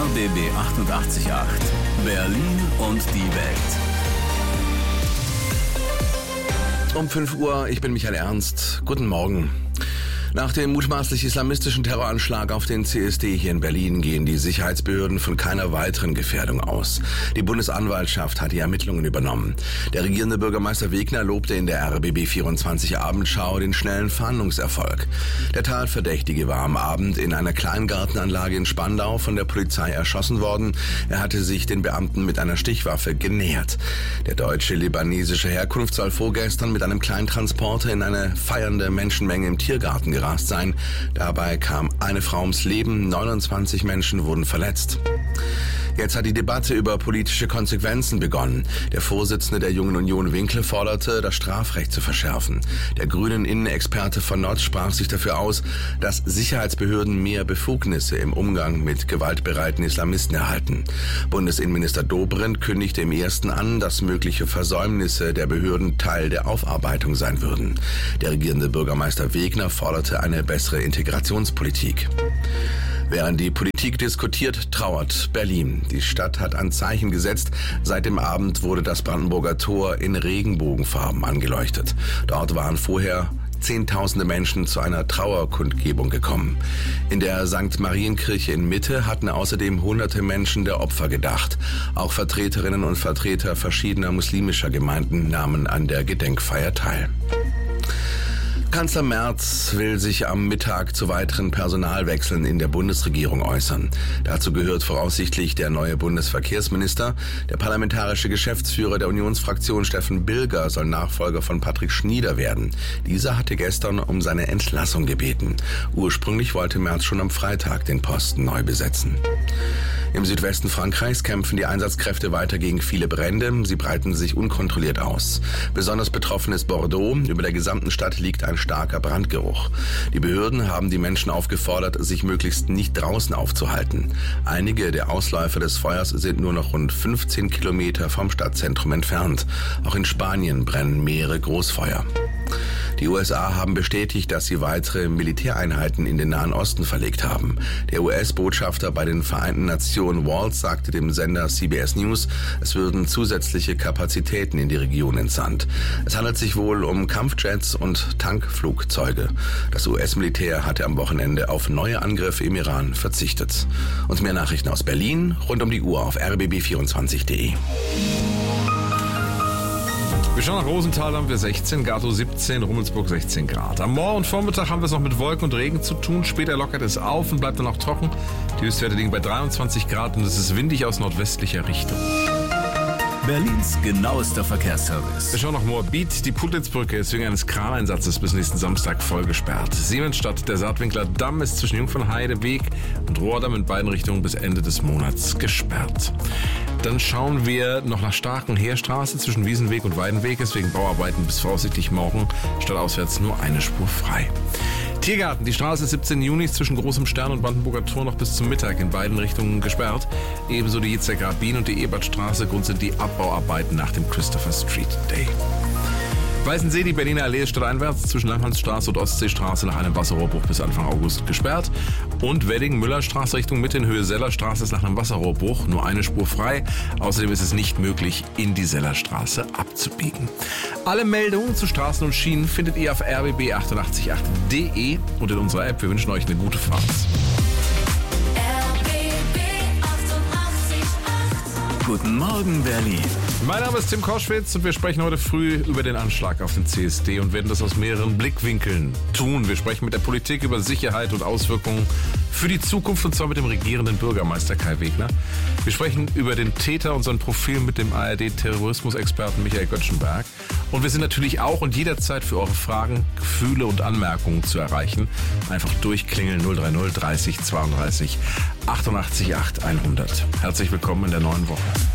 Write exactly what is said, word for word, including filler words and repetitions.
B B achtundachtzig Komma acht. Berlin und die Welt. Um fünf Uhr, ich bin Michael Ernst. Guten Morgen. Nach dem mutmaßlich islamistischen Terroranschlag auf den C S D hier in Berlin gehen die Sicherheitsbehörden von keiner weiteren Gefährdung aus. Die Bundesanwaltschaft hat die Ermittlungen übernommen. Der regierende Bürgermeister Wegner lobte in der R B B vierundzwanzig Abendschau den schnellen Fahndungserfolg. Der Tatverdächtige war am Abend in einer Kleingartenanlage in Spandau von der Polizei erschossen worden. Er hatte sich den Beamten mit einer Stichwaffe genähert. Der Deutsche libanesische Herkunft soll vorgestern mit einem kleinen Transporter in eine feiernde Menschenmenge im Tiergarten gerast sein. Dabei kam eine Frau ums Leben, neunundzwanzig Menschen wurden verletzt. Jetzt hat die Debatte über politische Konsequenzen begonnen. Der Vorsitzende der Jungen Union Winkel forderte, das Strafrecht zu verschärfen. Der grünen Innenexperte von Notz sprach sich dafür aus, dass Sicherheitsbehörden mehr Befugnisse im Umgang mit gewaltbereiten Islamisten erhalten. Bundesinnenminister Dobrindt kündigte im ersten an, dass mögliche Versäumnisse der Behörden Teil der Aufarbeitung sein würden. Der regierende Bürgermeister Wegner forderte eine bessere Integrationspolitik. Während die Politik diskutiert, trauert Berlin. Die Stadt hat ein Zeichen gesetzt. Seit dem Abend wurde das Brandenburger Tor in Regenbogenfarben angeleuchtet. Dort waren vorher Zehntausende Menschen zu einer Trauerkundgebung gekommen. In der Sankt Marienkirche in Mitte hatten außerdem hunderte Menschen der Opfer gedacht. Auch Vertreterinnen und Vertreter verschiedener muslimischer Gemeinden nahmen an der Gedenkfeier teil. Kanzler Merz will sich am Mittag zu weiteren Personalwechseln in der Bundesregierung äußern. Dazu gehört voraussichtlich der neue Bundesverkehrsminister. Der parlamentarische Geschäftsführer der Unionsfraktion Steffen Bilger soll Nachfolger von Patrick Schnieder werden. Dieser hatte gestern um seine Entlassung gebeten. Ursprünglich wollte Merz schon am Freitag den Posten neu besetzen. Im Südwesten Frankreichs kämpfen die Einsatzkräfte weiter gegen viele Brände. Sie breiten sich unkontrolliert aus. Besonders betroffen ist Bordeaux. Über der gesamten Stadt liegt ein starker Brandgeruch. Die Behörden haben die Menschen aufgefordert, sich möglichst nicht draußen aufzuhalten. Einige der Ausläufer des Feuers sind nur noch rund fünfzehn Kilometer vom Stadtzentrum entfernt. Auch in Spanien brennen mehrere Großfeuer. Die U S A haben bestätigt, dass sie weitere Militäreinheiten in den Nahen Osten verlegt haben. Der U S-Botschafter bei den Vereinten Nationen Waltz sagte dem Sender C B S News, es würden zusätzliche Kapazitäten in die Region entsandt. Es handelt sich wohl um Kampfjets und Tankflugzeuge. Das U S-Militär hatte am Wochenende auf neue Angriffe im Iran verzichtet. Und mehr Nachrichten aus Berlin rund um die Uhr auf r b b vierundzwanzig punkt de. Wir schauen nach Rosenthal, haben wir sechzehn, Gatow siebzehn, Rummelsburg sechzehn Grad. Am Morgen und Vormittag haben wir es noch mit Wolken und Regen zu tun. Später lockert es auf und bleibt dann auch trocken. Die Höchstwerte liegen bei dreiundzwanzig Grad und es ist windig aus nordwestlicher Richtung. Berlins genauester Verkehrsservice. Wir schauen nach Moabit. Die Pudlitzbrücke ist wegen eines Kraneinsatzes bis nächsten Samstag voll gesperrt. Siemensstadt, der Saatwinkler Damm ist zwischen Jungfernheide, Weg und Rohrdamm in beiden Richtungen bis Ende des Monats gesperrt. Dann schauen wir noch nach Starken Heerstraße zwischen Wiesenweg und Weidenweg. Ist wegen Bauarbeiten bis voraussichtlich morgen stadtauswärts nur eine Spur frei. Tiergarten, die Straße siebzehnten Juni zwischen Großem Stern und Brandenburger Tor noch bis zum Mittag in beiden Richtungen gesperrt. Ebenso die Jitzek Rabin und die Ebertstraße. Grund sind die Abbauarbeiten nach dem Christopher Street Day. Weißensee, die Berliner Allee ist stadteinwärts zwischen Langhansstraße und Ostseestraße nach einem Wasserrohrbruch bis Anfang August gesperrt. Und Wedding-Müllerstraße Richtung Mitte in Höhe Sellerstraße ist nach einem Wasserrohrbruch nur eine Spur frei. Außerdem ist es nicht möglich, in die Sellerstraße abzubiegen. Alle Meldungen zu Straßen und Schienen findet ihr auf r b b achtundachtzig punkt acht punkt de und in unserer App. Wir wünschen euch eine gute Fahrt. Guten Morgen, Berlin. Mein Name ist Tim Koschwitz und wir sprechen heute früh über den Anschlag auf den C S D und werden das aus mehreren Blickwinkeln tun. Wir sprechen mit der Politik über Sicherheit und Auswirkungen für die Zukunft und zwar mit dem regierenden Bürgermeister Kai Wegner. Wir sprechen über den Täter und sein Profil mit dem A R D-Terrorismusexperten Michael Göttschenberg. Und wir sind natürlich auch und jederzeit für eure Fragen, Gefühle und Anmerkungen zu erreichen. Einfach durchklingeln null drei null dreißig zweiunddreißig achtundachtzig acht hundert. Herzlich willkommen in der neuen Woche.